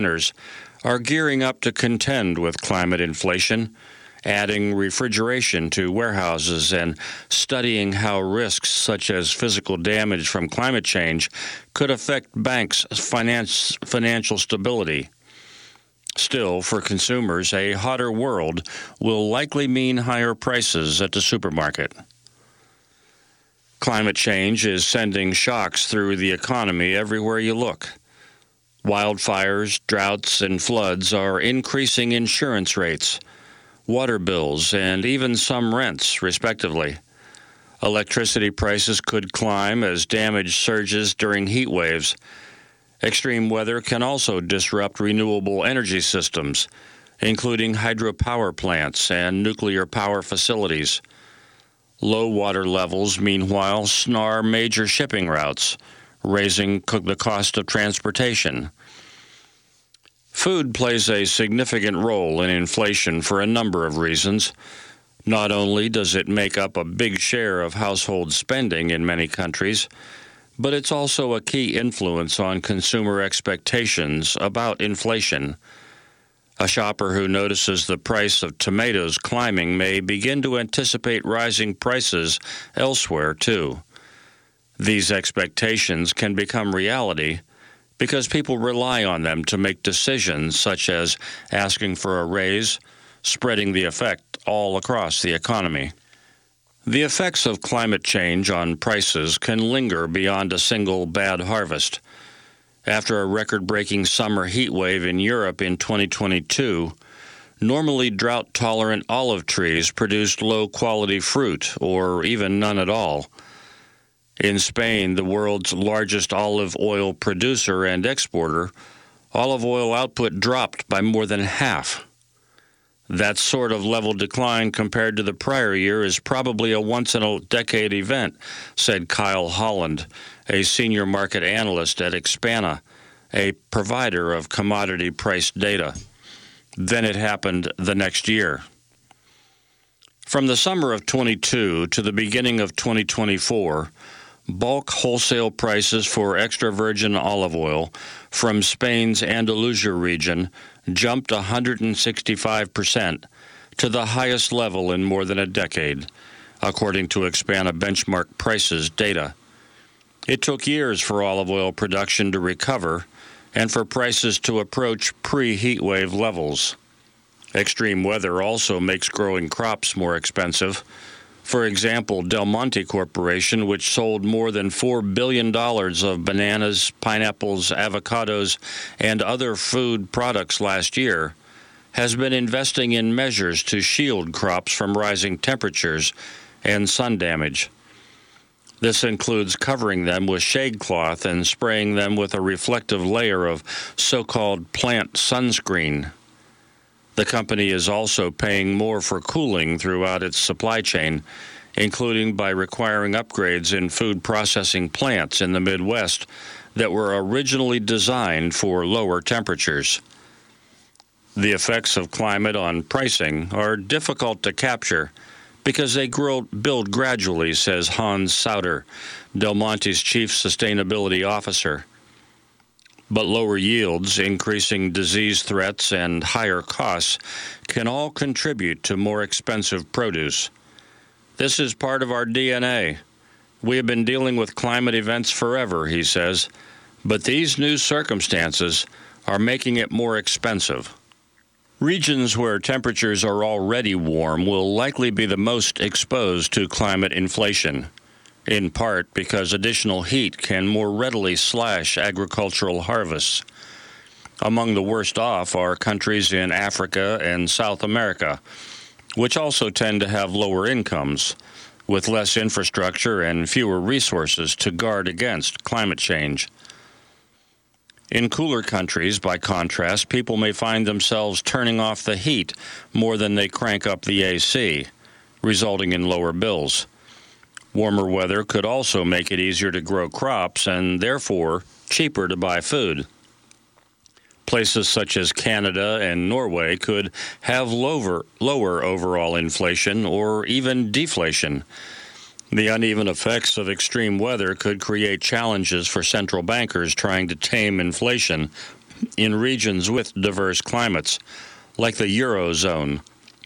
are gearing up to contend with climate inflation, adding refrigeration to warehouses and studying how risks such as physical damage from climate change could affect banks' financial stability. Still, for consumers, a hotter world will likely mean higher prices at the supermarket. Climate change is sending shocks through the economy everywhere you look. Wildfires, droughts, and floods are increasing insurance rates, water bills, and even some rents, respectively. Electricity prices could climb as damage surges during heat waves. Extreme weather can also disrupt renewable energy systems, including hydropower plants and nuclear power facilities. Low water levels, meanwhile, snar major shipping routes, raising the cost of transportation. Food plays a significant role in inflation for a number of reasons. Not only does it make up a big share of household spending in many countries, but it's also a key influence on consumer expectations about inflation. A shopper who notices the price of tomatoes climbing may begin to anticipate rising prices elsewhere, too. These expectations can become reality because people rely on them to make decisions such as asking for a raise, spreading the effect all across the economy. The effects of climate change on prices can linger beyond a single bad harvest. After a record-breaking summer heat wave in Europe in 2022, normally drought-tolerant olive trees produced low-quality fruit, or even none at all. In Spain, the world's largest olive oil producer and exporter, olive oil output dropped by more than half. That sort of level decline compared to the prior year is probably a once-in-a-decade event, said Kyle Holland, a senior market analyst at Expana, a provider of commodity price data. Then it happened the next year. From the summer of 22 to the beginning of 2024, bulk wholesale prices for extra virgin olive oil from Spain's Andalusia region jumped 165% to the highest level in more than a decade, according to Expana benchmark prices data. It took years for olive oil production to recover and for prices to approach pre-heat wave levels. Extreme weather also makes growing crops more expensive. For example, Del Monte Corporation, which sold more than $4 billion of bananas, pineapples, avocados, and other food products last year, has been investing in measures to shield crops from rising temperatures and sun damage. This includes covering them with shade cloth and spraying them with a reflective layer of so-called plant sunscreen. The company is also paying more for cooling throughout its supply chain, including by requiring upgrades in food processing plants in the Midwest that were originally designed for lower temperatures. The effects of climate on pricing are difficult to capture because they build gradually, says Hans Sauter, Del Monte's chief sustainability officer. But lower yields, increasing disease threats, and higher costs can all contribute to more expensive produce. This is part of our DNA. We have been dealing with climate events forever, he says, but these new circumstances are making it more expensive. Regions where temperatures are already warm will likely be the most exposed to climate inflation, in part because additional heat can more readily slash agricultural harvests. Among the worst off are countries in Africa and South America, which also tend to have lower incomes, with less infrastructure and fewer resources to guard against climate change. In cooler countries, by contrast, people may find themselves turning off the heat more than they crank up the AC, resulting in lower bills. Warmer weather could also make it easier to grow crops and, therefore, cheaper to buy food. Places such as Canada and Norway could have lower overall inflation or even deflation. The uneven effects of extreme weather could create challenges for central bankers trying to tame inflation in regions with diverse climates, like the Eurozone.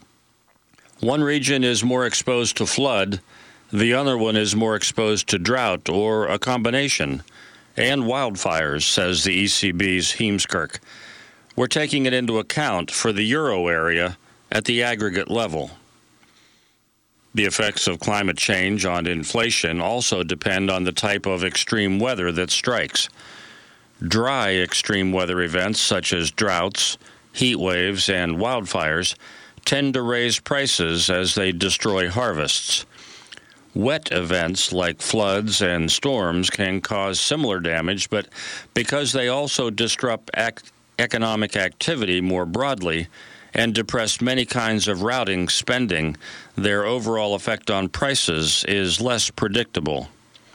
One region is more exposed to flood, the other one is more exposed to drought or a combination, and wildfires, says the ECB's Heemskerk. We're taking it into account for the euro area at the aggregate level. The effects of climate change on inflation also depend on the type of extreme weather that strikes. Dry extreme weather events such as droughts, heat waves, and wildfires tend to raise prices as they destroy harvests. Wet events like floods and storms can cause similar damage, but because they also disrupt economic activity more broadly and depress many kinds of routing spending, their overall effect on prices is less predictable.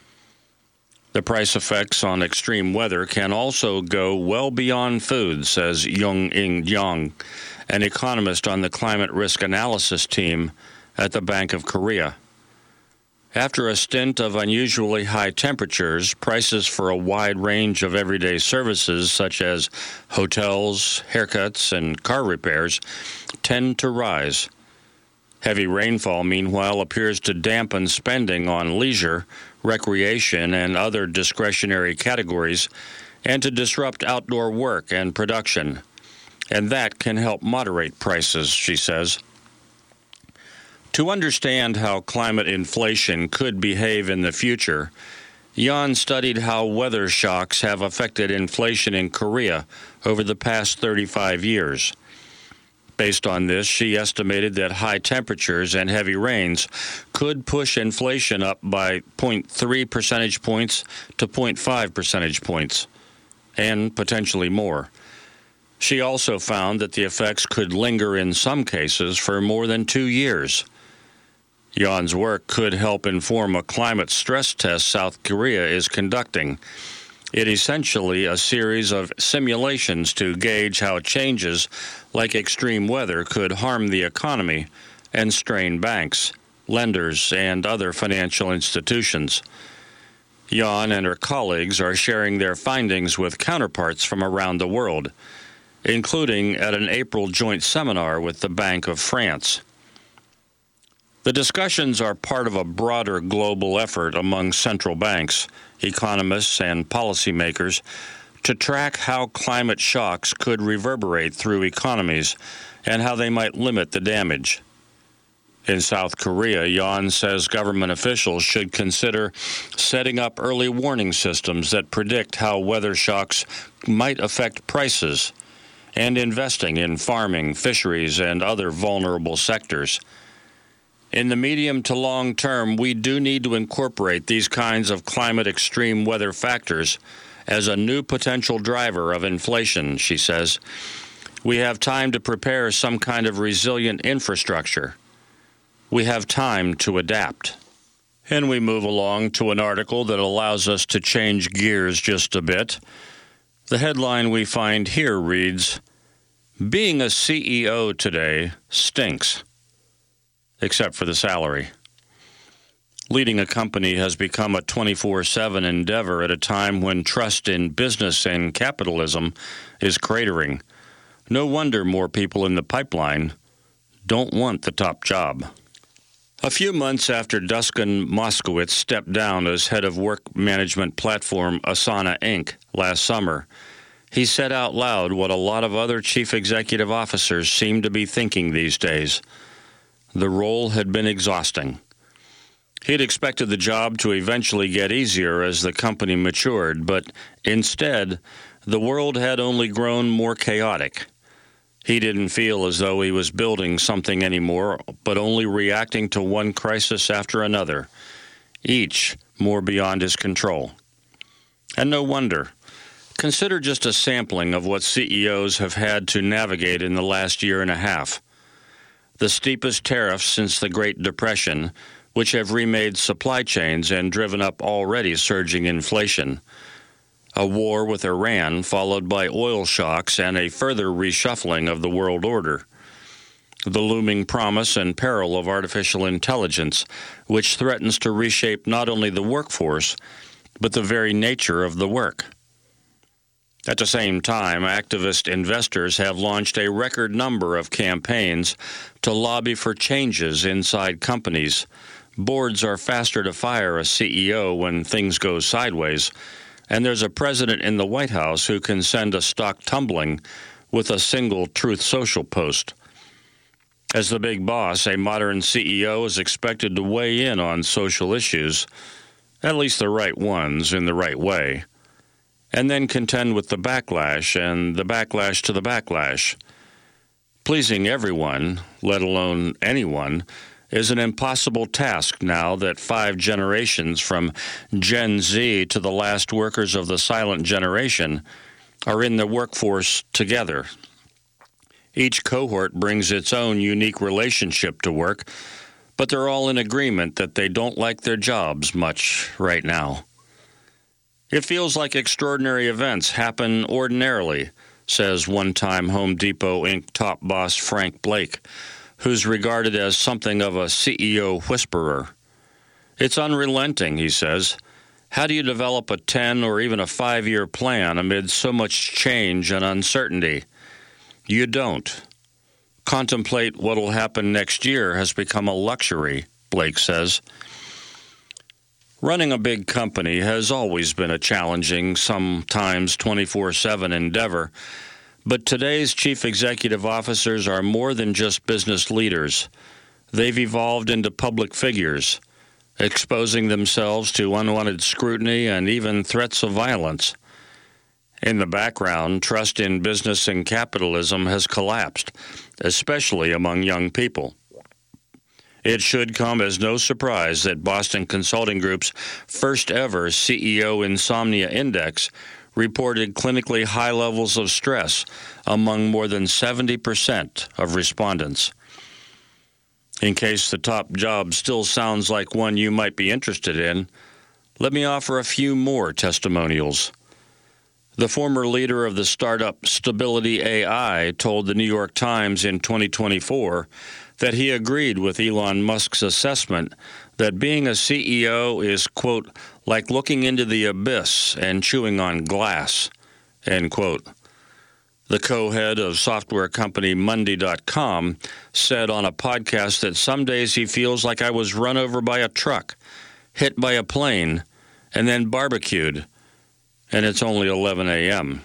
The price effects on extreme weather can also go well beyond food, says Young-In Yang, an economist on the climate risk analysis team at the Bank of Korea. After a stint of unusually high temperatures, prices for a wide range of everyday services such as hotels, haircuts, and car repairs tend to rise. Heavy rainfall, meanwhile, appears to dampen spending on leisure, recreation, and other discretionary categories, and to disrupt outdoor work and production. And that can help moderate prices, she says. To understand how climate inflation could behave in the future, Jan studied how weather shocks have affected inflation in Korea over the past 35 years. Based on this, she estimated that high temperatures and heavy rains could push inflation up by 0.3 percentage points to 0.5 percentage points, and potentially more. She also found that the effects could linger in some cases for more than 2 years. Jan's work could help inform a climate stress test South Korea is conducting. It is essentially a series of simulations to gauge how changes like extreme weather could harm the economy and strain banks, lenders, and other financial institutions. Jan and her colleagues are sharing their findings with counterparts from around the world, including at an April joint seminar with the Bank of France. The discussions are part of a broader global effort among central banks, economists, and policymakers to track how climate shocks could reverberate through economies and how they might limit the damage. In South Korea, Jan says government officials should consider setting up early warning systems that predict how weather shocks might affect prices and investing in farming, fisheries, and other vulnerable sectors. In the medium to long term, we do need to incorporate these kinds of climate extreme weather factors as a new potential driver of inflation, she says. We have time to prepare some kind of resilient infrastructure. We have time to adapt. And we move along to an article that allows us to change gears just a bit. The headline we find here reads, "Being a CEO today stinks, except for the salary." Leading a company has become a 24/7 endeavor at a time when trust in business and capitalism is cratering. No wonder more people in the pipeline don't want the top job. A few months after Dušan Moskowitz stepped down as head of work management platform Asana Inc. last summer, he said out loud what a lot of other chief executive officers seem to be thinking these days. The role had been exhausting. He had expected the job to eventually get easier as the company matured, but instead, the world had only grown more chaotic. He didn't feel as though he was building something anymore, but only reacting to one crisis after another, each more beyond his control. And no wonder. Consider just a sampling of what CEOs have had to navigate in the last year and a half. The steepest tariffs since the Great Depression, which have remade supply chains and driven up already surging inflation. A war with Iran, followed by oil shocks and a further reshuffling of the world order. The looming promise and peril of artificial intelligence, which threatens to reshape not only the workforce, but the very nature of the work. At the same time, activist investors have launched a record number of campaigns to lobby for changes inside companies. Boards are faster to fire a CEO when things go sideways, and there's a president in the White House who can send a stock tumbling with a single Truth Social post. As the big boss, a modern CEO is expected to weigh in on social issues, at least the right ones, in the right way, and then contend with the backlash and the backlash to the backlash. Pleasing everyone, let alone anyone, is an impossible task now that 5 generations from Gen Z to the last workers of the silent generation are in the workforce together. Each cohort brings its own unique relationship to work, but they're all in agreement that they don't like their jobs much right now. It feels like extraordinary events happen ordinarily, says one-time Home Depot Inc. top boss Frank Blake, who's regarded as something of a CEO whisperer. It's unrelenting, he says. How do you develop a 10 or even a 5-year plan amid so much change and uncertainty? You don't. Contemplate what'll happen next year has become a luxury, Blake says. Running a big company has always been a challenging, sometimes 24/7 endeavor, but today's chief executive officers are more than just business leaders. They've evolved into public figures, exposing themselves to unwanted scrutiny and even threats of violence. In the background, trust in business and capitalism has collapsed, especially among young people. It should come as no surprise that Boston Consulting Group's first ever CEO Insomnia Index reported clinically high levels of stress among more than 70% of respondents. In case the top job still sounds like one you might be interested in, let me offer a few more testimonials. The former leader of the startup Stability AI told the New York Times in 2024 that he agreed with Elon Musk's assessment that being a CEO is, quote, like looking into the abyss and chewing on glass, end quote. The co-head of software company Monday.com said on a podcast that some days he feels like I was run over by a truck, hit by a plane, and then barbecued, and it's only 11 a.m.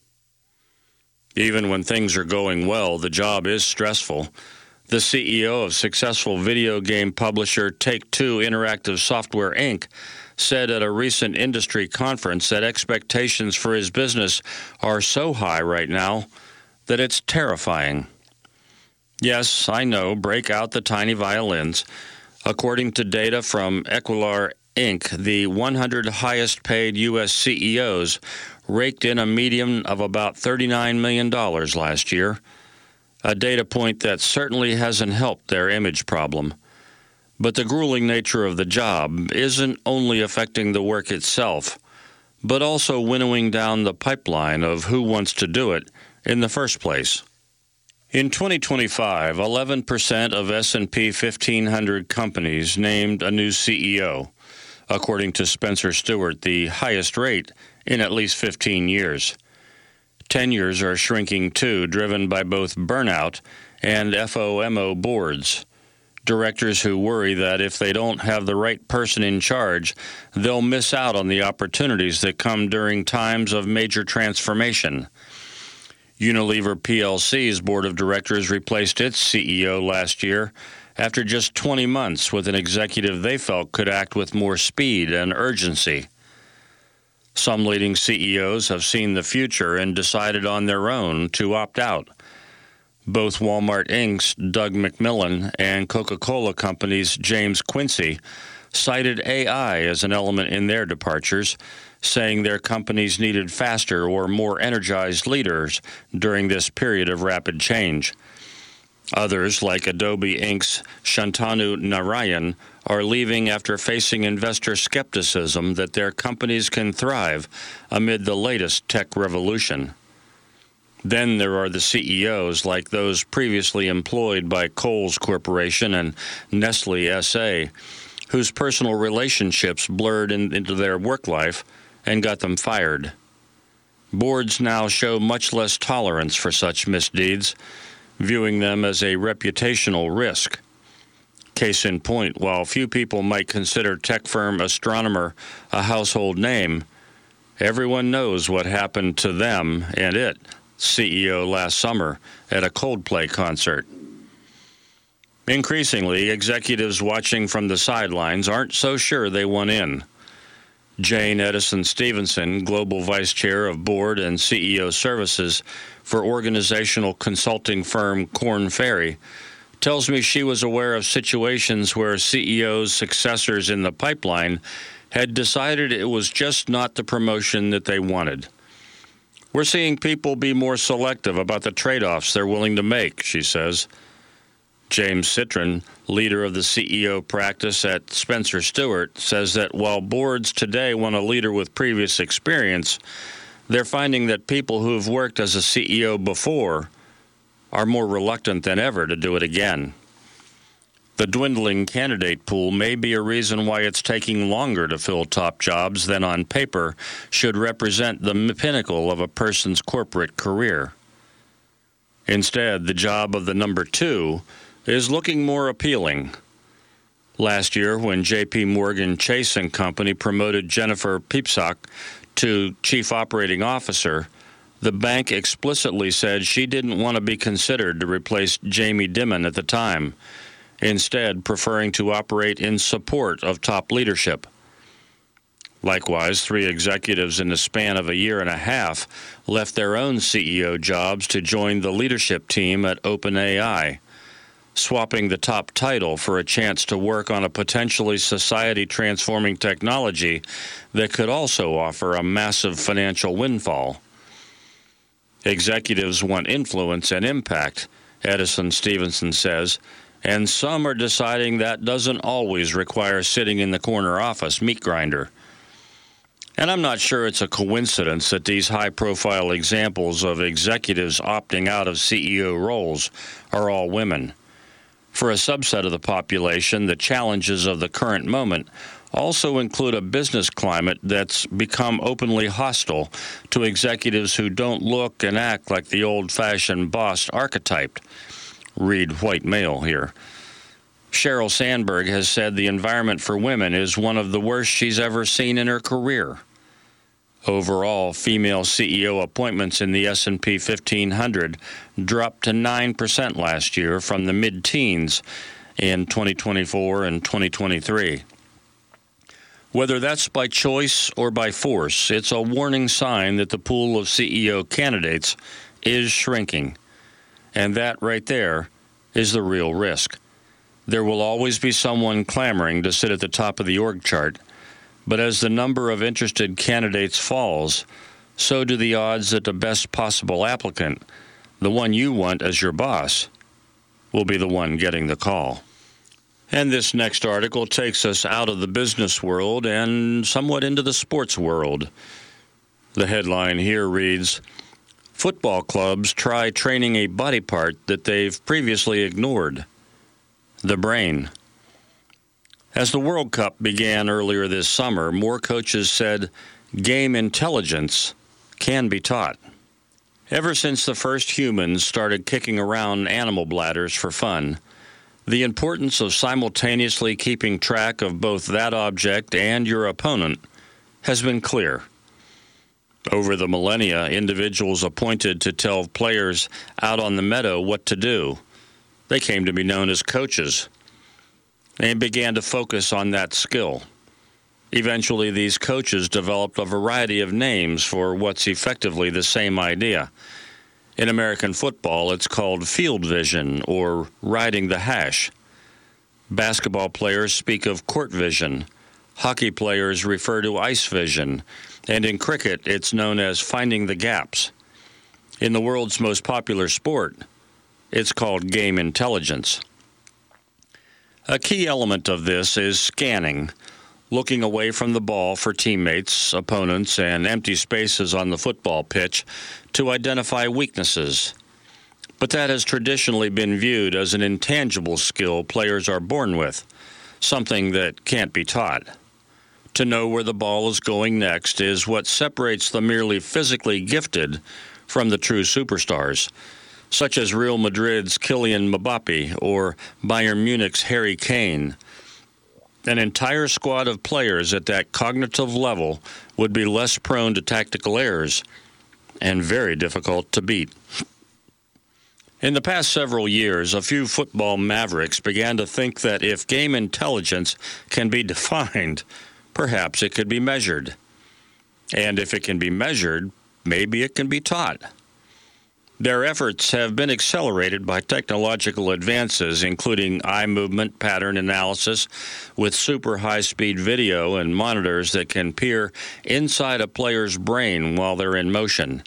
Even when things are going well, the job is stressful. The CEO of successful video game publisher Take-Two Interactive Software, Inc., said at a recent industry conference that expectations for his business are so high right now that it's terrifying. Yes, I know, break out the tiny violins. According to data from Equilar Inc., the 100 highest-paid U.S. CEOs raked in a median of about $39 million last year, a data point that certainly hasn't helped their image problem. But the grueling nature of the job isn't only affecting the work itself, but also winnowing down the pipeline of who wants to do it in the first place. In 2025, 11% of S&P 1500 companies named a new CEO, according to Spencer Stuart, the highest rate in at least 15 years. Tenures are shrinking too, driven by both burnout and FOMO boards. Directors who worry that if they don't have the right person in charge, they'll miss out on the opportunities that come during times of major transformation. Unilever PLC's board of directors replaced its CEO last year after just 20 months with an executive they felt could act with more speed and urgency. Some leading CEOs have seen the future and decided on their own to opt out. Both Walmart Inc.'s Doug McMillon and Coca-Cola Company's James Quincy cited AI as an element in their departures, saying their companies needed faster or more energized leaders during this period of rapid change. Others, like Adobe Inc.'s Shantanu Narayan, are leaving after facing investor skepticism that their companies can thrive amid the latest tech revolution. Then there are the CEOs like those previously employed by Kohl's Corporation and Nestle S.A., whose personal relationships blurred into their work life and got them fired. Boards now show much less tolerance for such misdeeds, viewing them as a reputational risk. Case in point, while few people might consider tech firm Astronomer a household name, everyone knows what happened to them and its CEO last summer at a Coldplay concert. Increasingly, executives watching from the sidelines aren't so sure they want in. Jane Edison Stevenson, Global Vice Chair of Board and CEO Services for organizational consulting firm Korn Ferry, tells me she was aware of situations where CEOs' successors in the pipeline had decided it was just not the promotion that they wanted. We're seeing people be more selective about the trade-offs they're willing to make, she says. James Citron, leader of the CEO practice at Spencer Stuart, says that while boards today want a leader with previous experience, they're finding that people who've worked as a CEO before are more reluctant than ever to do it again. The dwindling candidate pool may be a reason why it's taking longer to fill top jobs than on paper should represent the pinnacle of a person's corporate career. Instead, the job of the number two is looking more appealing. Last year, when J.P. Morgan Chase & Company promoted Jennifer Piepszak to Chief Operating Officer, the bank explicitly said she didn't want to be considered to replace Jamie Dimon at the time, instead preferring to operate in support of top leadership. Likewise, 3 executives in the span of a year and a half left their own CEO jobs to join the leadership team at OpenAI, swapping the top title for a chance to work on a potentially society-transforming technology that could also offer a massive financial windfall. Executives want influence and impact, Edison Stevenson says, and some are deciding that doesn't always require sitting in the corner office meat grinder. And I'm not sure it's a coincidence that these high-profile examples of executives opting out of CEO roles are all women. For a subset of the population, the challenges of the current moment also include a business climate that's become openly hostile to executives who don't look and act like the old-fashioned boss archetype. Read white male here. Sheryl Sandberg has said the environment for women is one of the worst she's ever seen in her career. Overall, female CEO appointments in the S&P 1500 dropped to 9% last year from the mid-teens in 2024 and 2023. Whether that's by choice or by force, it's a warning sign that the pool of CEO candidates is shrinking. And that right there is the real risk. There will always be someone clamoring to sit at the top of the org chart, but as the number of interested candidates falls, so do the odds that the best possible applicant, the one you want as your boss, will be the one getting the call. And this next article takes us out of the business world and somewhat into the sports world. The headline here reads, "Football clubs try training a body part that they've previously ignored. The brain." As the World Cup began earlier this summer, more coaches said game intelligence can be taught. Ever since the first humans started kicking around animal bladders for fun, the importance of simultaneously keeping track of both that object and your opponent has been clear. Over the millennia, individuals appointed to tell players out on the meadow what to do. They came to be known as coaches and began to focus on that skill. Eventually, these coaches developed a variety of names for what's effectively the same idea. In American football, it's called field vision or riding the hash. Basketball players speak of court vision. Hockey players refer to ice vision. And in cricket, it's known as finding the gaps. In the world's most popular sport, it's called game intelligence. A key element of this is scanning, looking away from the ball for teammates, opponents, and empty spaces on the football pitch to identify weaknesses. But that has traditionally been viewed as an intangible skill players are born with, something that can't be taught. To know where the ball is going next is what separates the merely physically gifted from the true superstars, such as Real Madrid's Kylian Mbappe or Bayern Munich's Harry Kane. An entire squad of players at that cognitive level would be less prone to tactical errors and very difficult to beat. In the past several years, a few football mavericks began to think that if game intelligence can be defined, perhaps it could be measured. And if it can be measured, maybe it can be taught. Their efforts have been accelerated by technological advances, including eye movement pattern analysis with super high-speed video and monitors that can peer inside a player's brain while they're in motion.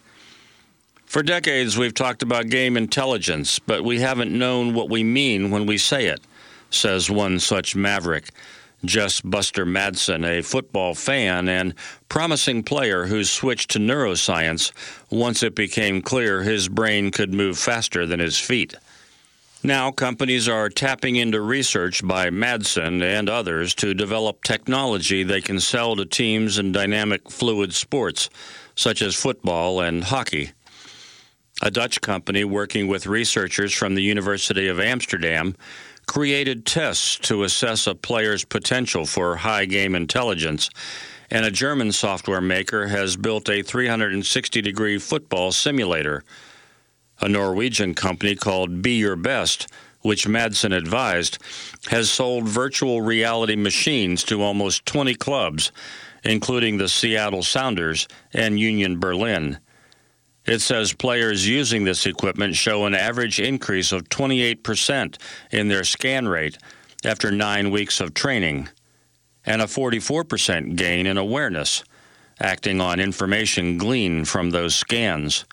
For decades, we've talked about game intelligence, but we haven't known what we mean when we say it, says one such maverick, Jess Buster Madsen, a football fan and promising player who switched to neuroscience once it became clear his brain could move faster than his feet. Now, companies are tapping into research by Madsen and others to develop technology they can sell to teams in dynamic fluid sports, such as football and hockey. A Dutch company working with researchers from the University of Amsterdam created tests to assess a player's potential for high game intelligence, and a German software maker has built a 360-degree football simulator. A Norwegian company called Be Your Best, which Madsen advised, has sold virtual reality machines to almost 20 clubs, including the Seattle Sounders and Union Berlin. It says players using this equipment show an average increase of 28% in their scan rate after 9 weeks of training, and a 44% gain in awareness, acting on information gleaned from those scans.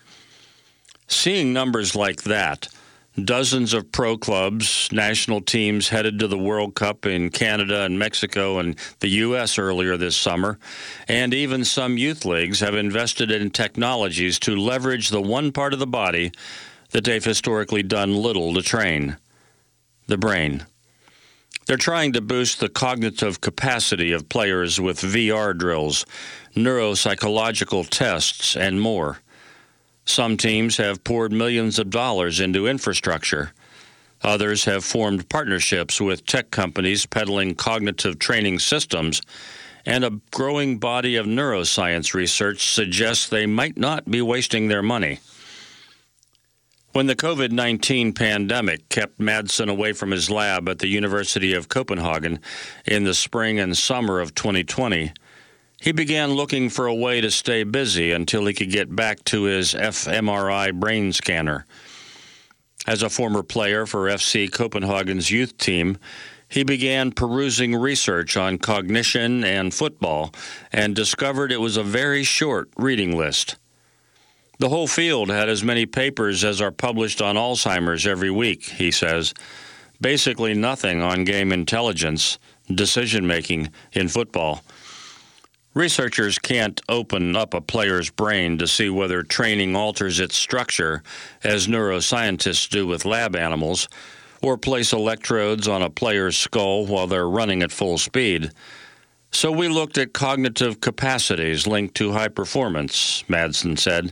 Seeing numbers like that, dozens of pro clubs, national teams headed to the World Cup in Canada and Mexico and the U.S. earlier this summer, and even some youth leagues have invested in technologies to leverage the one part of the body that they've historically done little to train, the brain. They're trying to boost the cognitive capacity of players with VR drills, neuropsychological tests, and more. Some teams have poured millions of dollars into infrastructure. Others have formed partnerships with tech companies peddling cognitive training systems, and a growing body of neuroscience research suggests they might not be wasting their money. When the COVID-19 pandemic kept Madsen away from his lab at the University of Copenhagen in the spring and summer of 2020, he began looking for a way to stay busy until he could get back to his fMRI brain scanner. As a former player for FC Copenhagen's youth team, he began perusing research on cognition and football and discovered it was a very short reading list. The whole field had as many papers as are published on Alzheimer's every week, he says. Basically nothing on game intelligence, decision-making in football. Researchers can't open up a player's brain to see whether training alters its structure, as neuroscientists do with lab animals, or place electrodes on a player's skull while they're running at full speed. So we looked at cognitive capacities linked to high performance, Madsen said.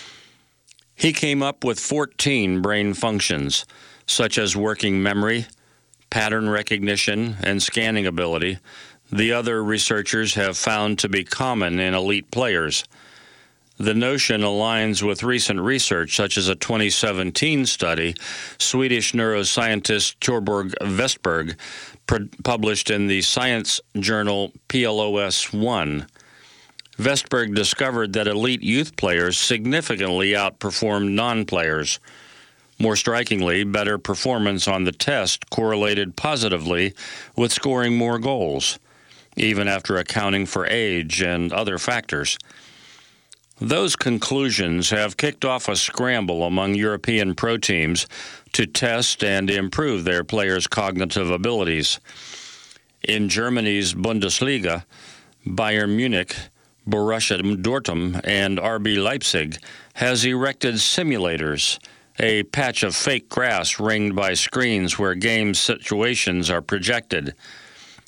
He came up with 14 brain functions, such as working memory, pattern recognition, and scanning ability, the other researchers have found to be common in elite players. The notion aligns with recent research, such as a 2017 study Swedish neuroscientist Torborg Westberg published in the science journal PLOS One. Westberg discovered that elite youth players significantly outperformed non-players. More strikingly, better performance on the test correlated positively with scoring more goals, even after accounting for age and other factors. Those conclusions have kicked off a scramble among European pro teams to test and improve their players' cognitive abilities. In Germany's Bundesliga, Bayern Munich, Borussia Dortmund, and RB Leipzig has erected simulators, a patch of fake grass ringed by screens where game situations are projected.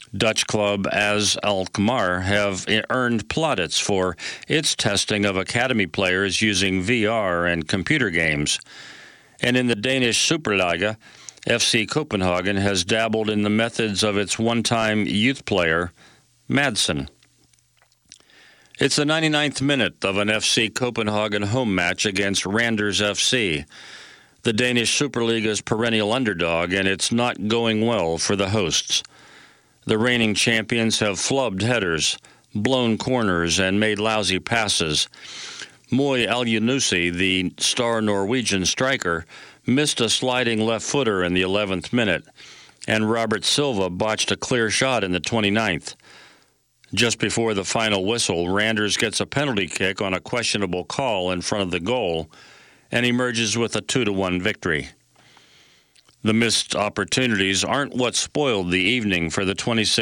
Dutch club AS Alkmaar have earned plaudits for its testing of academy players using VR and computer games. And in the Danish Superliga, FC Copenhagen has dabbled in the methods of its one-time youth player, Madsen. It's the 99th minute of an FC Copenhagen home match against Randers FC, the Danish Superliga's perennial underdog, and it's not going well for the hosts. The reigning champions have flubbed headers, blown corners, and made lousy passes. Moi Al-Yunusi, the star Norwegian striker, missed a sliding left-footer in the 11th minute, and Robert Silva botched a clear shot in the 29th. Just before the final whistle, Randers gets a penalty kick on a questionable call in front of the goal and emerges with a 2-1 victory. The missed opportunities aren't what spoiled the evening for the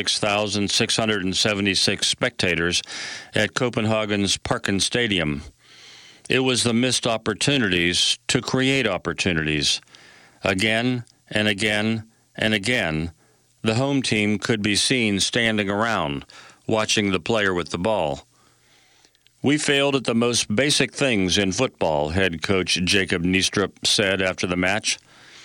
26,676 spectators at Copenhagen's Parken Stadium. It was the missed opportunities to create opportunities. Again and again and again, the home team could be seen standing around, watching the player with the ball. We failed at the most basic things in football, head coach Jacob Niestrup said after the match.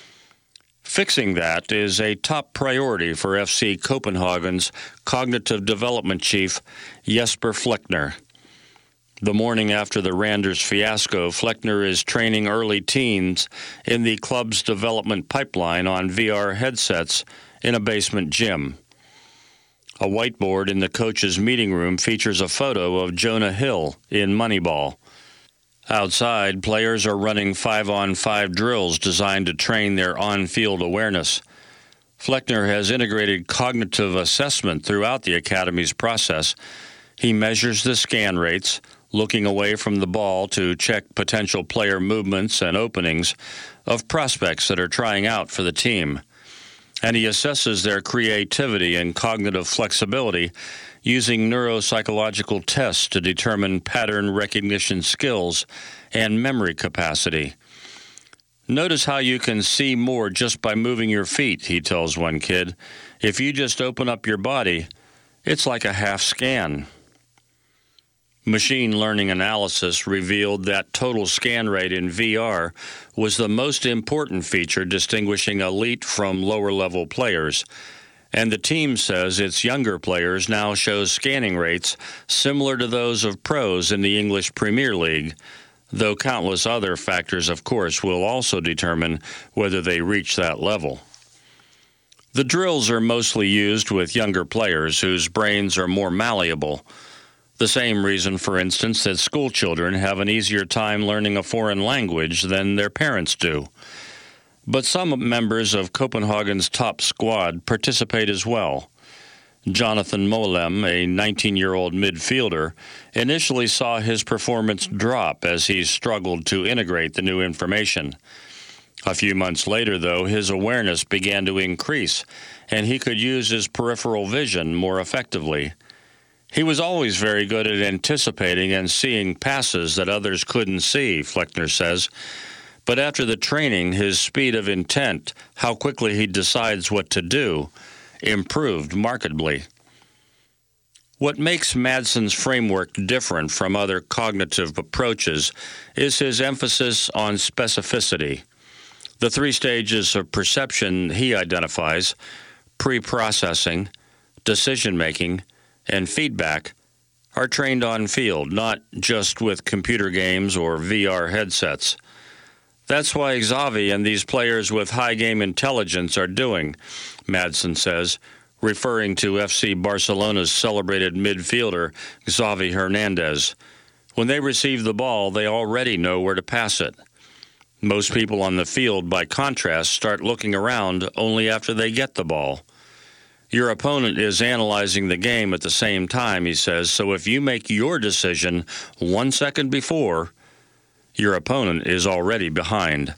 Fixing that is a top priority for FC Copenhagen's cognitive development chief, Jesper Fleckner. The morning after the Randers fiasco, Fleckner is training early teens in the club's development pipeline on VR headsets in a basement gym. A whiteboard in the coach's meeting room features a photo of Jonah Hill in Moneyball. Outside, players are running 5-on-5 drills designed to train their on-field awareness. Fleckner has integrated cognitive assessment throughout the academy's process. He measures the scan rates, looking away from the ball to check potential player movements and openings of prospects that are trying out for the team. And he assesses their creativity and cognitive flexibility using neuropsychological tests to determine pattern recognition skills and memory capacity. Notice how you can see more just by moving your feet, he tells one kid. If you just open up your body, it's like a half scan. Machine learning analysis revealed that total scan rate in VR was the most important feature distinguishing elite from lower-level players, and the team says its younger players now show scanning rates similar to those of pros in the English Premier League, though countless other factors, of course, will also determine whether they reach that level. The drills are mostly used with younger players whose brains are more malleable. The same reason, for instance, that school children have an easier time learning a foreign language than their parents do. But some members of Copenhagen's top squad participate as well. Jonathan Mollem, a 19-year-old midfielder, initially saw his performance drop as he struggled to integrate the new information. A few months later, though, his awareness began to increase, and he could use his peripheral vision more effectively. He was always very good at anticipating and seeing passes that others couldn't see, Fleckner says. But after the training, his speed of intent, how quickly he decides what to do, improved markedly. What makes Madsen's framework different from other cognitive approaches is his emphasis on specificity. The 3 stages of perception he identifies, pre-processing, decision-making, and feedback, are trained on field, not just with computer games or VR headsets. That's why Xavi and these players with high game intelligence are doing, Madsen says, referring to FC Barcelona's celebrated midfielder, Xavi Hernandez. When they receive the ball, they already know where to pass it. Most people on the field, by contrast, start looking around only after they get the ball. Your opponent is analyzing the game at the same time, he says, so if you make your decision 1 second before, your opponent is already behind.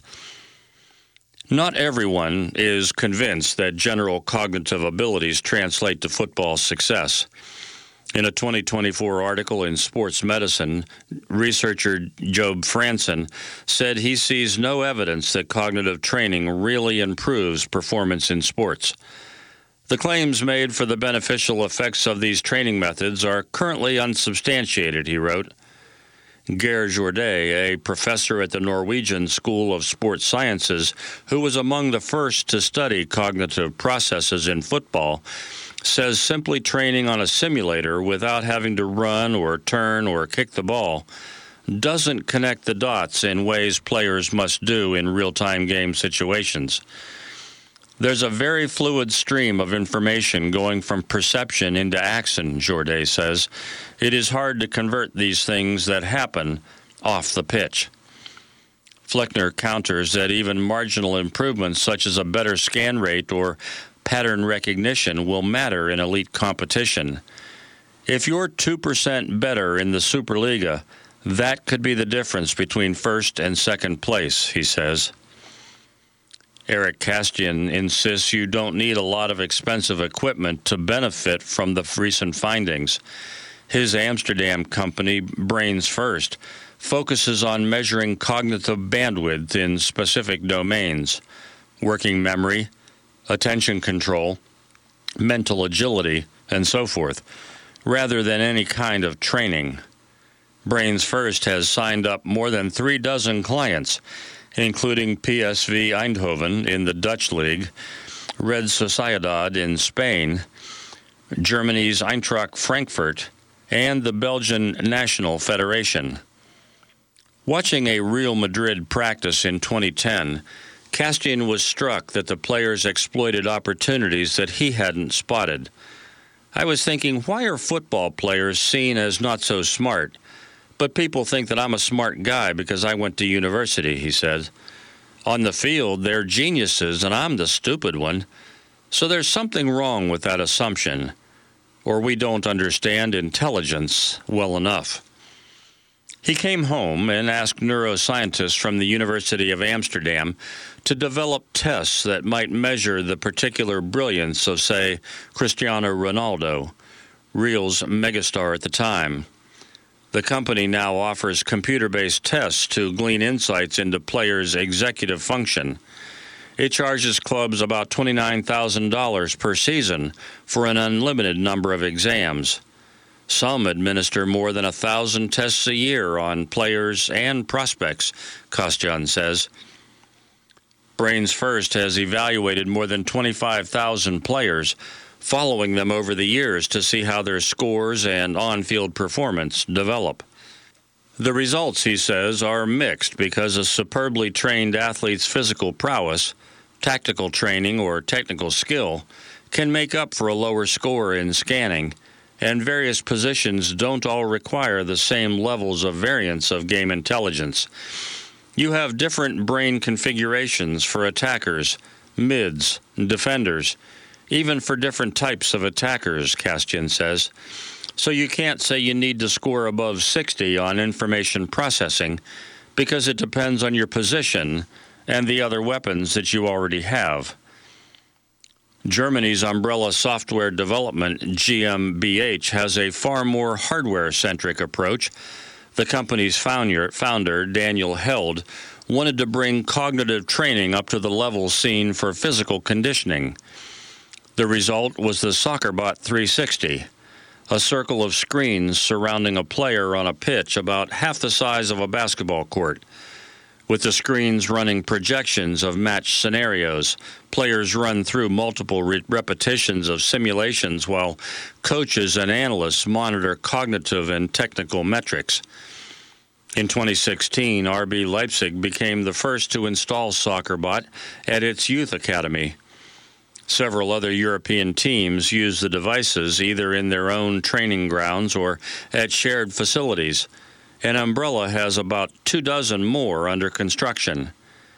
Not everyone is convinced that general cognitive abilities translate to football success. In a 2024 article in Sports Medicine, researcher Job Franson said he sees no evidence that cognitive training really improves performance in sports. The claims made for the beneficial effects of these training methods are currently unsubstantiated, he wrote. Geir Jordet, a professor at the Norwegian School of Sports Sciences, who was among the first to study cognitive processes in football, says simply training on a simulator without having to run or turn or kick the ball doesn't connect the dots in ways players must do in real-time game situations. There's a very fluid stream of information going from perception into action, Jordet says. It is hard to convert these things that happen off the pitch. Fleckner counters that even marginal improvements such as a better scan rate or pattern recognition will matter in elite competition. If you're 2% better in the Superliga, that could be the difference between first and second place, he says. Eric Castian insists you don't need a lot of expensive equipment to benefit from the recent findings. His Amsterdam company, Brains First, focuses on measuring cognitive bandwidth in specific domains: working memory, attention control, mental agility, and so forth, rather than any kind of training. Brains First has signed up more than 36 clients, including PSV Eindhoven in the Dutch league, Red Sociedad in Spain, Germany's Eintracht Frankfurt, and the Belgian National Federation. Watching a Real Madrid practice in 2010, Castian was struck that the players exploited opportunities that he hadn't spotted. I was thinking, why are football players seen as not so smart? But people think that I'm a smart guy because I went to university, he said. On the field, they're geniuses and I'm the stupid one. So there's something wrong with that assumption, or we don't understand intelligence well enough. He came home and asked neuroscientists from the University of Amsterdam to develop tests that might measure the particular brilliance of, say, Cristiano Ronaldo, Real's megastar at the time. The company now offers computer-based tests to glean insights into players' executive function. It charges clubs about $29,000 per season for an unlimited number of exams. Some administer more than 1,000 tests a year on players and prospects, Castian says. Brains First has evaluated more than 25,000 players, following them over the years to see how their scores and on-field performance develop. The results, he says, are mixed because a superbly trained athlete's physical prowess, tactical training, or technical skill can make up for a lower score in scanning, and various positions don't all require the same levels of variance of game intelligence. You have different brain configurations for attackers, mids, defenders, even for different types of attackers, Castian says. So you can't say you need to score above 60 on information processing because it depends on your position and the other weapons that you already have. Germany's umbrella software development, GmbH, has a far more hardware-centric approach. The company's founder, Daniel Held, wanted to bring cognitive training up to the level seen for physical conditioning. The result was the SoccerBot 360, a circle of screens surrounding a player on a pitch about half the size of a basketball court. With the screens running projections of match scenarios, players run through multiple repetitions of simulations while coaches and analysts monitor cognitive and technical metrics. In 2016, RB Leipzig became the first to install SoccerBot at its youth academy. Several other European teams use the devices either in their own training grounds or at shared facilities, and Umbrella has about 24 more under construction.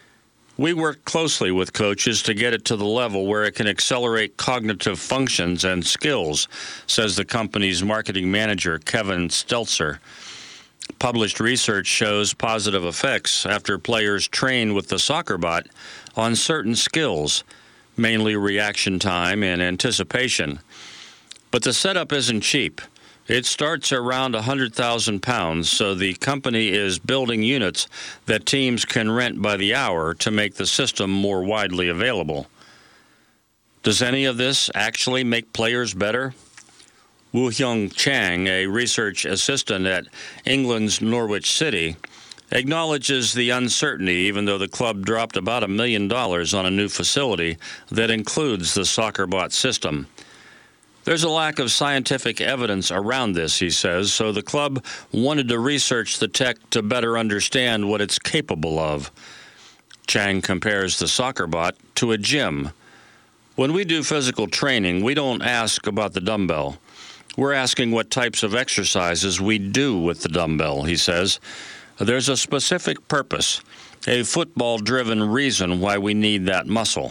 We work closely with coaches to get it to the level where it can accelerate cognitive functions and skills, says the company's marketing manager, Kevin Stelzer. Published research shows positive effects after players train with the SoccerBot on certain skills, mainly reaction time and anticipation. But the setup isn't cheap. It starts around £100,000, so the company is building units that teams can rent by the hour to make the system more widely available. Does any of this actually make players better? Woo-Hyung Chang, a research assistant at England's Norwich City, acknowledges the uncertainty even though the club dropped about $1 million on a new facility that includes the SoccerBot system. There's a lack of scientific evidence around this, he says, so the club wanted to research the tech to better understand what it's capable of. Chang compares the SoccerBot to a gym. When we do physical training, we don't ask about the dumbbell. We're asking what types of exercises we do with the dumbbell, he says. There's a specific purpose, a football-driven reason why we need that muscle.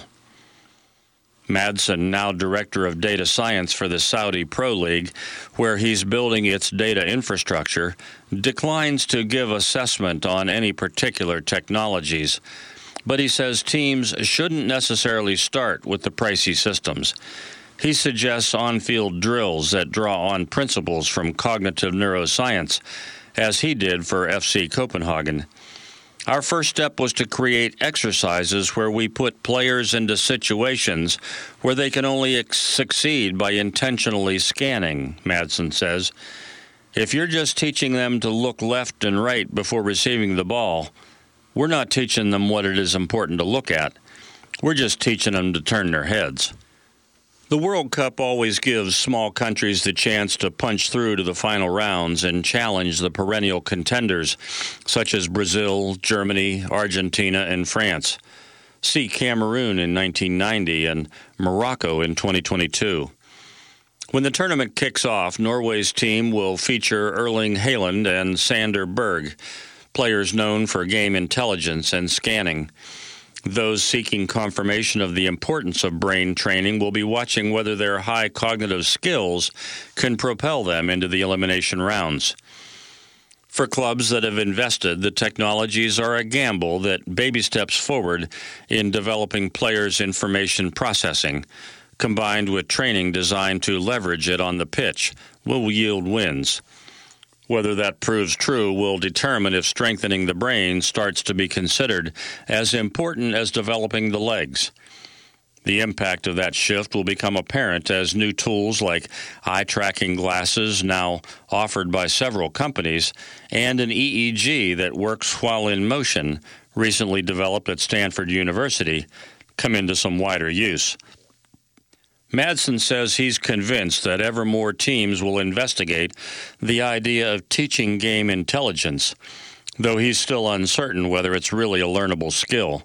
Madsen, now director of data science for the Saudi Pro League, where he's building its data infrastructure, declines to give assessment on any particular technologies. But he says teams shouldn't necessarily start with the pricey systems. He suggests on-field drills that draw on principles from cognitive neuroscience, as he did for FC Copenhagen. Our first step was to create exercises where we put players into situations where they can only succeed by intentionally scanning, Madsen says. If you're just teaching them to look left and right before receiving the ball, we're not teaching them what it is important to look at. We're just teaching them to turn their heads. The World Cup always gives small countries the chance to punch through to the final rounds and challenge the perennial contenders, such as Brazil, Germany, Argentina, and France. See Cameroon in 1990 and Morocco in 2022. When the tournament kicks off, Norway's team will feature Erling Haaland and Sander Berg, players known for game intelligence and scanning. Those seeking confirmation of the importance of brain training will be watching whether their high cognitive skills can propel them into the elimination rounds. For clubs that have invested, the technologies are a gamble that baby steps forward in developing players' information processing, combined with training designed to leverage it on the pitch, will yield wins. Whether that proves true will determine if strengthening the brain starts to be considered as important as developing the legs. The impact of that shift will become apparent as new tools like eye-tracking glasses, now offered by several companies, and an EEG that works while in motion, recently developed at Stanford University, come into some wider use. Madsen says he's convinced that ever more teams will investigate the idea of teaching game intelligence, though he's still uncertain whether it's really a learnable skill.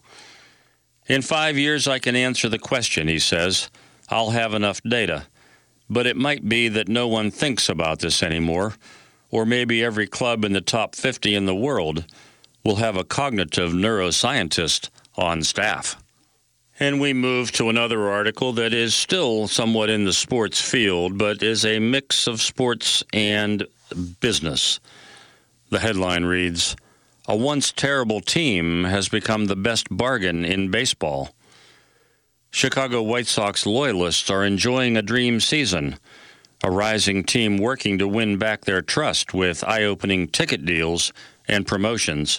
In 5 years, I can answer the question, he says. I'll have enough data. But it might be that no one thinks about this anymore, or maybe every club in the top 50 in the world will have a cognitive neuroscientist on staff. And we move to another article that is still somewhat in the sports field, but is a mix of sports and business. The headline reads, "A once terrible team has become the best bargain in baseball." Chicago White Sox loyalists are enjoying a dream season, a rising team working to win back their trust with eye-opening ticket deals and promotions.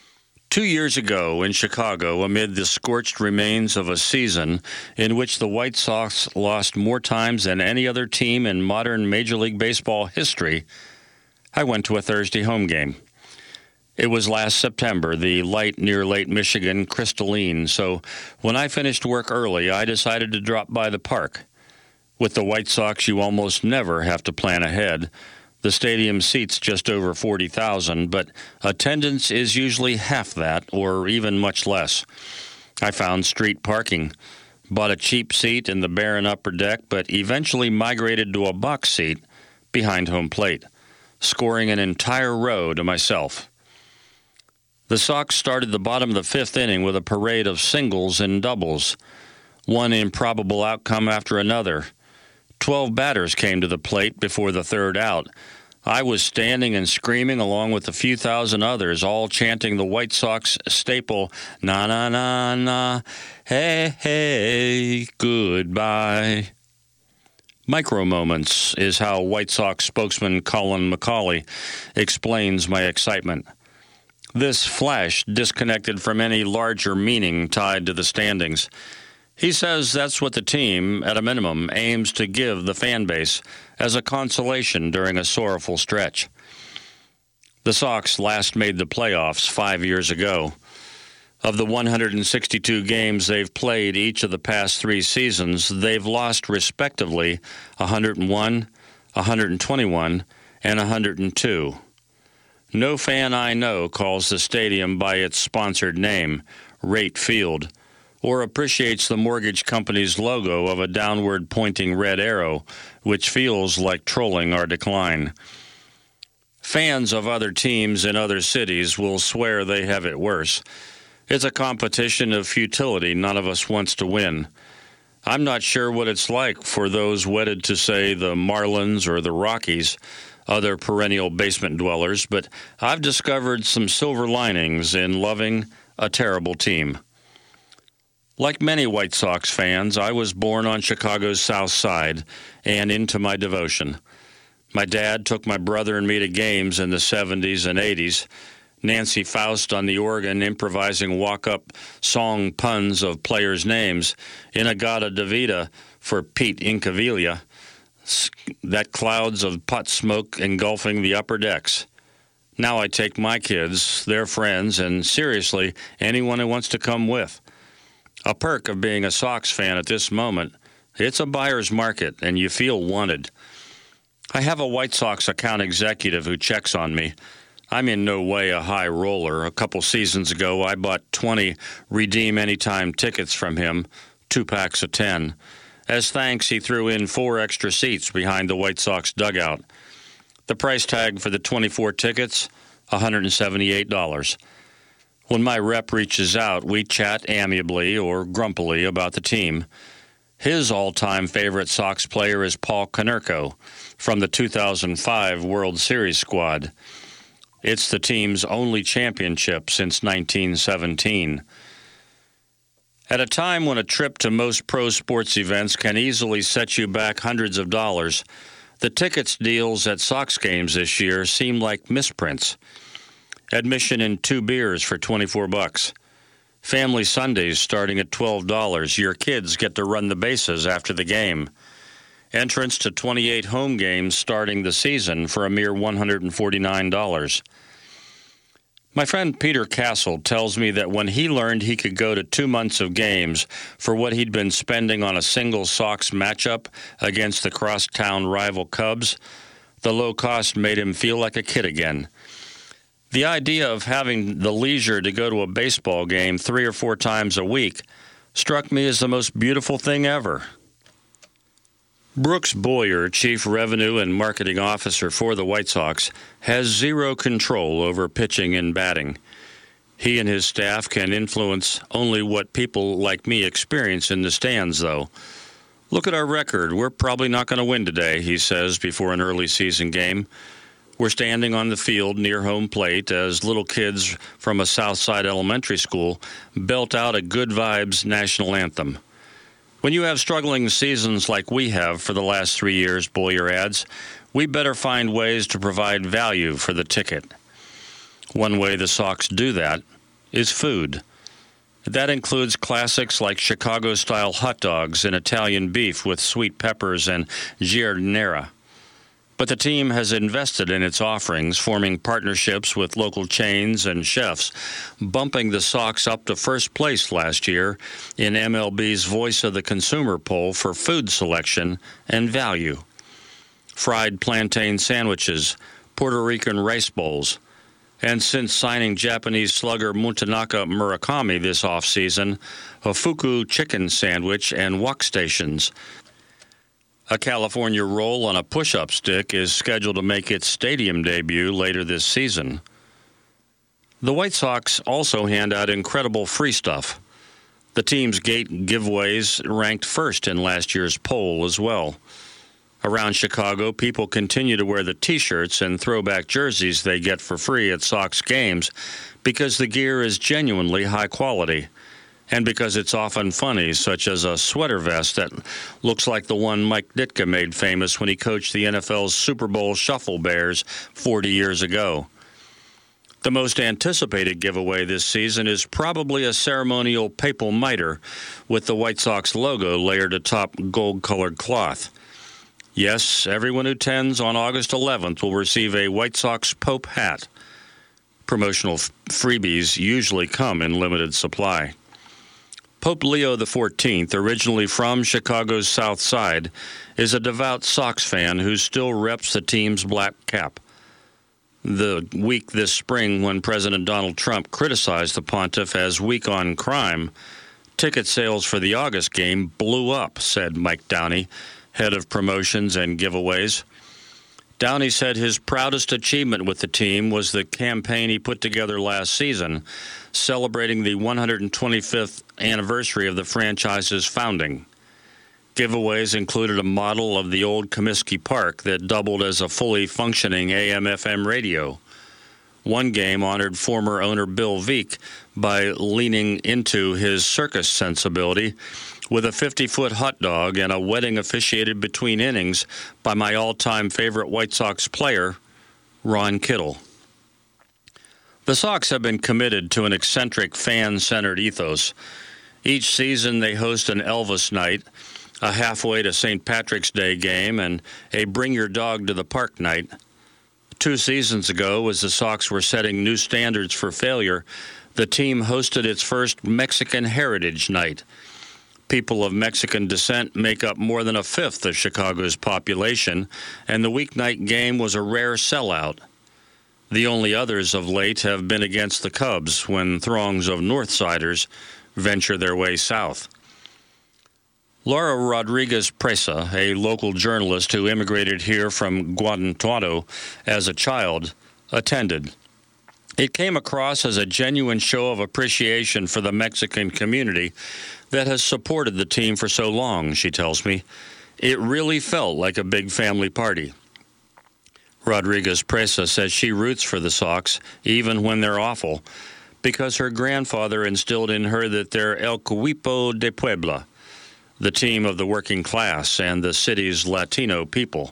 2 years ago in Chicago, amid the scorched remains of a season in which the White Sox lost more times than any other team in modern Major League Baseball history, I went to a Thursday home game. It was last September, the light near Lake Michigan crystalline, so when I finished work early, I decided to drop by the park. With the White Sox, you almost never have to plan ahead. The stadium seats just over 40,000, but attendance is usually half that, or even much less. I found street parking, bought a cheap seat in the barren upper deck, but eventually migrated to a box seat behind home plate, scoring an entire row to myself. The Sox started the bottom of the fifth inning with a parade of singles and doubles, one improbable outcome after another. 12 batters came to the plate before the third out. I was standing and screaming along with a few thousand others, all chanting the White Sox staple, "Na na na na, hey hey, goodbye." Micro moments is how White Sox spokesman Colin McCauley explains my excitement. This flash disconnected from any larger meaning tied to the standings. He says that's what the team, at a minimum, aims to give the fan base as a consolation during a sorrowful stretch. The Sox last made the playoffs 5 years ago. Of the 162 games they've played each of the past 3 seasons, they've lost respectively 101, 121, and 102. No fan I know calls the stadium by its sponsored name, Rate Field, or appreciates the mortgage company's logo of a downward pointing red arrow, which feels like trolling our decline. Fans of other teams in other cities will swear they have it worse. It's a competition of futility none of us wants to win. I'm not sure what it's like for those wedded to, say, the Marlins or the Rockies, other perennial basement dwellers, but I've discovered some silver linings in loving a terrible team. Like many White Sox fans, I was born on Chicago's South Side and into my devotion. My dad took my brother and me to games in the 70s and 80s. Nancy Faust on the organ improvising walk-up song puns of players' names, Inagata Davida for Pete Incaviglia, that clouds of pot smoke engulfing the upper decks. Now I take my kids, their friends, and seriously, anyone who wants to come with. A perk of being a Sox fan at this moment, it's a buyer's market, and you feel wanted. I have a White Sox account executive who checks on me. I'm in no way a high roller. A couple seasons ago, I bought 20 Redeem Anytime tickets from him, 2 packs of 10. As thanks, he threw in 4 extra seats behind the White Sox dugout. The price tag for the 24 tickets, $178. When my rep reaches out, we chat amiably or grumpily about the team. His all-time favorite Sox player is Paul Konerko from the 2005 World Series squad. It's the team's only championship since 1917. At a time when a trip to most pro sports events can easily set you back hundreds of dollars, the tickets deals at Sox games this year seem like misprints. Admission and 2 beers for $24. Family Sundays starting at $12. Your kids get to run the bases after the game. Entrance to 28 home games starting the season for a mere $149. My friend Peter Castle tells me that when he learned he could go to 2 months of games for what he'd been spending on a single Sox matchup against the crosstown rival Cubs, the low cost made him feel like a kid again. The idea of having the leisure to go to a baseball game 3 or 4 times a week struck me as the most beautiful thing ever. Brooks Boyer, Chief Revenue and Marketing Officer for the White Sox, has zero control over pitching and batting. He and his staff can influence only what people like me experience in the stands, though. Look at our record. We're probably not going to win today, he says before an early season game. We're standing on the field near home plate as little kids from a Southside elementary school belt out a Good Vibes national anthem. When you have struggling seasons like we have for the last 3 years, Boyer adds, we better find ways to provide value for the ticket. One way the Sox do that is food. That includes classics like Chicago-style hot dogs and Italian beef with sweet peppers and giardiniera. But the team has invested in its offerings, forming partnerships with local chains and chefs, bumping the Sox up to first place last year in MLB's Voice of the Consumer poll for food selection and value. Fried plantain sandwiches, Puerto Rican rice bowls, and since signing Japanese slugger Mutanaka Murakami this offseason, a fuku chicken sandwich and wok stations. A California roll on a push-up stick is scheduled to make its stadium debut later this season. The White Sox also hand out incredible free stuff. The team's gate giveaways ranked first in last year's poll as well. Around Chicago, people continue to wear the T-shirts and throwback jerseys they get for free at Sox games because the gear is genuinely high quality. And because it's often funny, such as a sweater vest that looks like the one Mike Ditka made famous when he coached the NFL's Super Bowl Shuffle Bears 40 years ago. The most anticipated giveaway this season is probably a ceremonial papal mitre with the White Sox logo layered atop gold-colored cloth. Yes, everyone who attends on August 11th will receive a White Sox Pope hat. Promotional freebies usually come in limited supply. Pope Leo XIV, originally from Chicago's South Side, is a devout Sox fan who still reps the team's black cap. The week this spring when President Donald Trump criticized the pontiff as weak on crime, ticket sales for the August game blew up, said Mike Downey, head of promotions and giveaways. Downey said his proudest achievement with the team was the campaign he put together last season, celebrating the 125th anniversary of the franchise's founding. Giveaways included a model of the old Comiskey Park that doubled as a fully functioning AM/FM radio. One game honored former owner Bill Veeck by leaning into his circus sensibility with a 50-foot hot dog and a wedding officiated between innings by my all-time favorite White Sox player, Ron Kittle. The Sox have been committed to an eccentric, fan-centered ethos. Each season they host an Elvis night, a halfway to St. Patrick's Day game, and a Bring Your Dog to the Park night. 2 seasons ago, as the Sox were setting new standards for failure, the team hosted its first Mexican Heritage Night. People of Mexican descent make up more than a fifth of Chicago's population, and the weeknight game was a rare sellout. The only others of late have been against the Cubs when throngs of Northsiders venture their way south. Laura Rodriguez Presa, a local journalist who immigrated here from Guanajuato as a child, attended. It came across as a genuine show of appreciation for the Mexican community that has supported the team for so long, she tells me. It really felt like a big family party. Rodriguez Presa says she roots for the Sox, even when they're awful, because her grandfather instilled in her that they're El Equipo de Puebla, the team of the working class and the city's Latino people.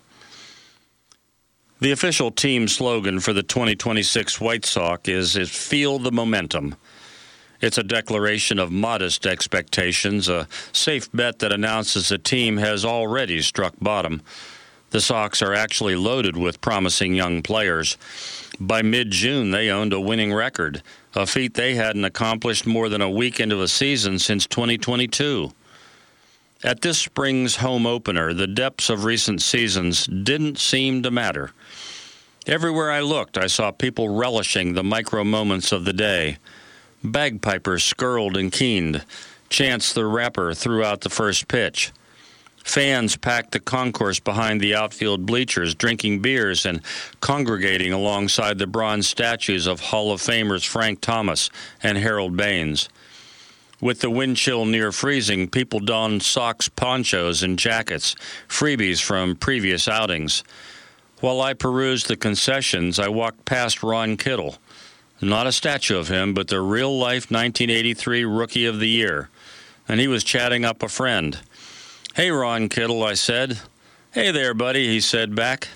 The official team slogan for the 2026 White Sox is "Feel the Momentum." It's a declaration of modest expectations, a safe bet that announces the team has already struck bottom. The Sox are actually loaded with promising young players. By mid-June, they owned a winning record, a feat they hadn't accomplished more than a week into a season since 2022. At this spring's home opener, the depths of recent seasons didn't seem to matter. Everywhere I looked, I saw people relishing the micro moments of the day. Bagpipers skirled and keened. Chance the Rapper threw out the first pitch. Fans packed the concourse behind the outfield bleachers, drinking beers and congregating alongside the bronze statues of Hall of Famers Frank Thomas and Harold Baines. With the wind chill near freezing, people donned Sox ponchos and jackets, freebies from previous outings. While I perused the concessions, I walked past Ron Kittle. Not a statue of him, but the real-life 1983 Rookie of the Year. And he was chatting up a friend. "Hey, Ron Kittle," I said. "Hey there, buddy," he said back.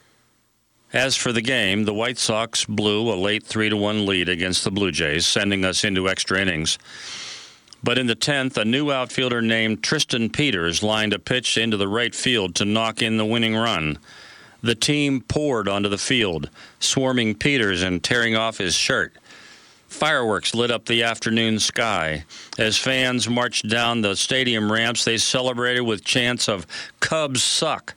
As for the game, the White Sox blew a late 3-1 lead against the Blue Jays, sending us into extra innings. But in the 10th, a new outfielder named Tristan Peters lined a pitch into the right field to knock in the winning run. The team poured onto the field, swarming Peters and tearing off his shirt. Fireworks lit up the afternoon sky. As fans marched down the stadium ramps, they celebrated with chants of "Cubs suck."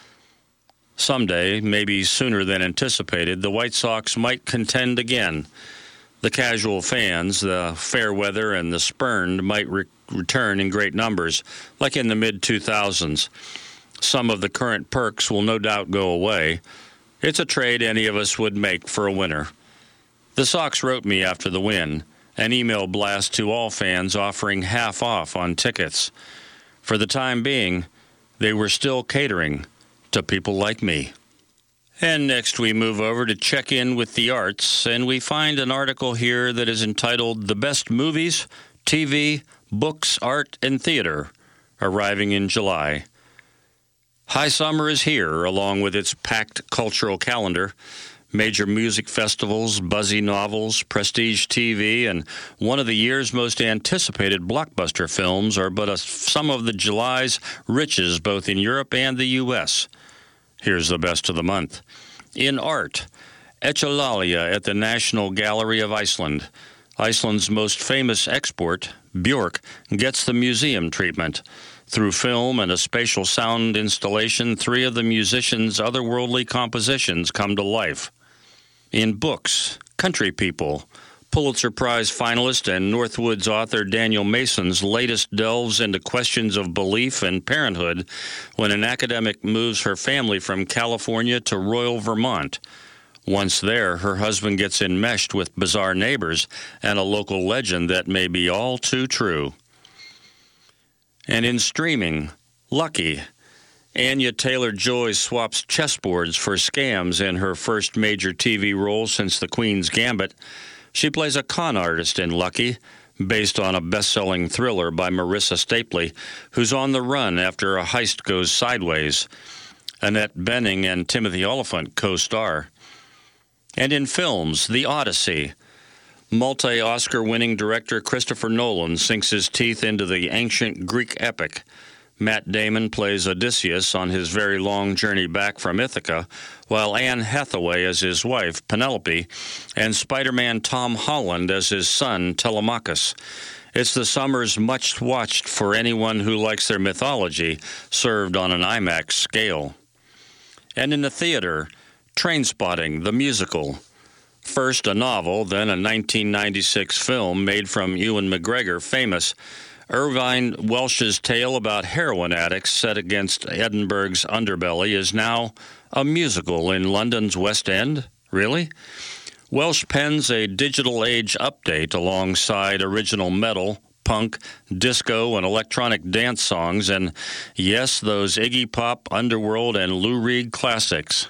Someday, maybe sooner than anticipated, the White Sox might contend again. The casual fans, the fair weather, and the spurned might return in great numbers, like in the mid-2000s. Some of the current perks will no doubt go away. It's a trade any of us would make for a winner. The Sox wrote me after the win, an email blast to all fans offering half off on tickets. For the time being, they were still catering to people like me. And next we move over to check in with the arts, and we find an article here that is entitled "The Best Movies, TV, Books, Art, and Theater," arriving in July. High summer is here, along with its packed cultural calendar. Major music festivals, buzzy novels, prestige TV, and one of the year's most anticipated blockbuster films are but some of the July's riches both in Europe and the U.S. Here's the best of the month. In art, Echalalia at the National Gallery of Iceland. Iceland's most famous export, Björk, gets the museum treatment. Through film and a spatial sound installation, 3 of the musician's otherworldly compositions come to life. In books, Country People, Pulitzer Prize finalist and Northwoods author Daniel Mason's latest delves into questions of belief and parenthood when an academic moves her family from California to Royal Vermont. Once there, her husband gets enmeshed with bizarre neighbors and a local legend that may be all too true. And in streaming, Lucky, Anya Taylor-Joy swaps chessboards for scams in her first major TV role since The Queen's Gambit. She plays a con artist in Lucky, based on a best-selling thriller by Marissa Stapley, who's on the run after a heist goes sideways. Annette Bening and Timothy Olyphant co-star. And in films, The Odyssey. Multi-Oscar-winning director Christopher Nolan sinks his teeth into the ancient Greek epic. Matt Damon plays Odysseus on his very long journey back from Ithaca, while Anne Hathaway as his wife, Penelope, and Spider-Man Tom Holland as his son, Telemachus. It's the summer's much-watched for anyone who likes their mythology, served on an IMAX scale. And in the theater, Trainspotting, the musical. First a novel, then a 1996 film made from Ewan McGregor, famous. Irvine Welsh's tale about heroin addicts set against Edinburgh's underbelly is now a musical in London's West End. Really? Welsh pens a digital age update alongside original metal, punk, disco, and electronic dance songs, and yes, those Iggy Pop, Underworld, and Lou Reed classics.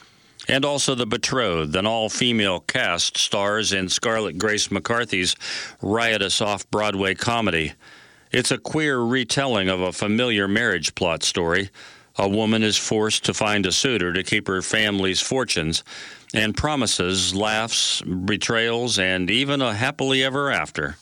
And also The Betrothed, an all-female cast, stars in Scarlett Grace McCarthy's riotous off-Broadway comedy. It's a queer retelling of a familiar marriage plot story. A woman is forced to find a suitor to keep her family's fortunes, and promises, laughs, betrayals, and even a happily ever after.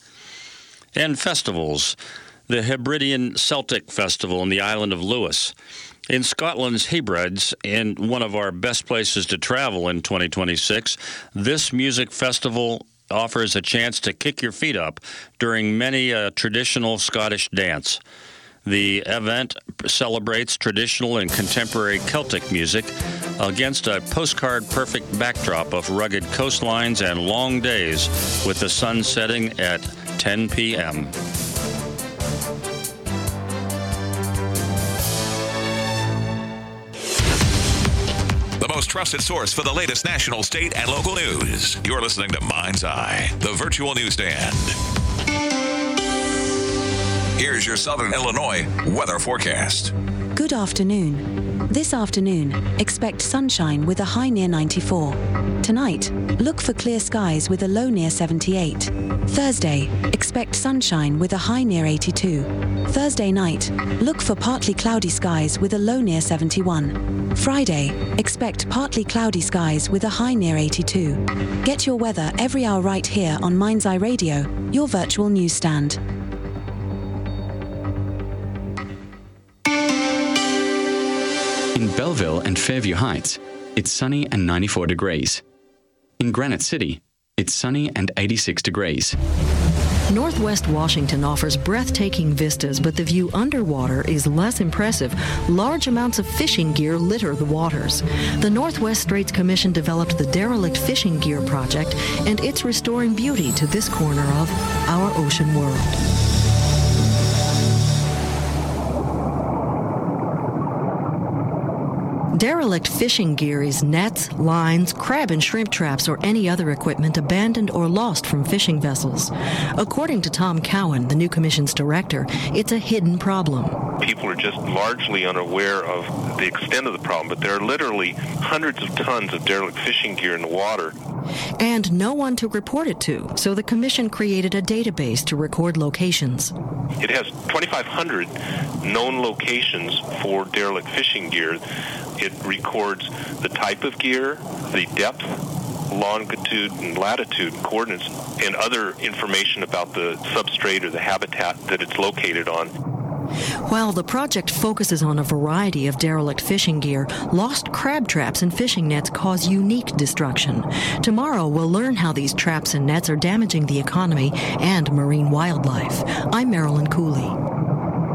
And festivals. The Hebridean Celtic Festival in the island of Lewis. In Scotland's Hebrides, in one of our best places to travel in 2026, this music festival offers a chance to kick your feet up during many a traditional Scottish dance. The event celebrates traditional and contemporary Celtic music against a postcard-perfect backdrop of rugged coastlines and long days with the sun setting at 10 p.m. The most trusted source for the latest national, state, and local news. You're listening to Mind's Eye, the virtual newsstand. Here's your Southern Illinois weather forecast. Good afternoon. This afternoon, expect sunshine with a high near 94. Tonight, look for clear skies with a low near 78. Thursday, expect sunshine with a high near 82. Thursday night, look for partly cloudy skies with a low near 71. Friday, expect partly cloudy skies with a high near 82. Get your weather every hour right here on Mind's Eye Radio, your virtual newsstand. In Belleville and Fairview Heights, it's sunny and 94 degrees. In Granite City, it's sunny and 86 degrees. Northwest Washington offers breathtaking vistas, but the view underwater is less impressive. Large amounts of fishing gear litter the waters. The Northwest Straits Commission developed the Derelict Fishing Gear Project, and it's restoring beauty to this corner of our ocean world. Derelict fishing gear is nets, lines, crab and shrimp traps, or any other equipment abandoned or lost from fishing vessels. According to Tom Cowan, the new commission's director, it's a hidden problem. People are just largely unaware of the extent of the problem, but there are literally hundreds of tons of derelict fishing gear in the water. And no one to report it to, so the commission created a database to record locations. It has 2,500 known locations for derelict fishing gear. It records the type of gear, the depth, longitude and latitude coordinates, and other information about the substrate or the habitat that it's located on. While the project focuses on a variety of derelict fishing gear, lost crab traps and fishing nets cause unique destruction. Tomorrow, we'll learn how these traps and nets are damaging the economy and marine wildlife. I'm Marilyn Cooley.